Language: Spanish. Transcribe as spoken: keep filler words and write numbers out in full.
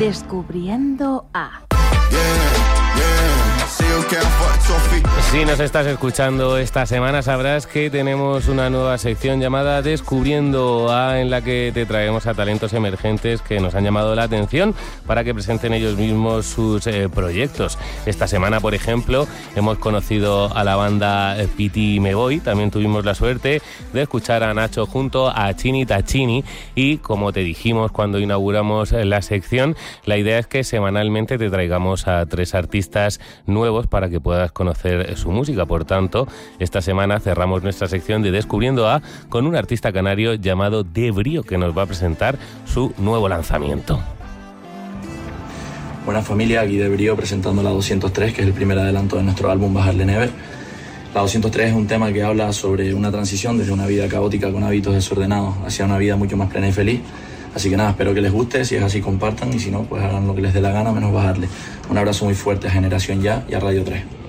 Descubriendo a... Si nos estás escuchando esta semana sabrás que tenemos una nueva sección llamada Descubriendo A, en la que te traemos a talentos emergentes que nos han llamado la atención para que presenten ellos mismos sus eh, proyectos. Esta semana, por ejemplo, hemos conocido a la banda Piti Me Voy. También tuvimos la suerte de escuchar a Nacho junto a Chini Tachini, y como te dijimos cuando inauguramos la sección, la idea es que semanalmente te traigamos a tres artistas nuevos para que puedas conocer su música. Por tanto, esta semana cerramos nuestra sección de Descubriendo A con un artista canario llamado De Brío, que nos va a presentar su nuevo lanzamiento. Buenas familia, aquí De Brío presentando la doscientos tres, que es el primer adelanto de nuestro álbum Bajarle Never. La doscientos tres es un tema que habla sobre una transición desde una vida caótica con hábitos desordenados hacia una vida mucho más plena y feliz. Así que nada, espero que les guste, si es así compartan, y si no, pues hagan lo que les dé la gana menos bajarle. Un abrazo muy fuerte a Generación Ya y a Radio tres.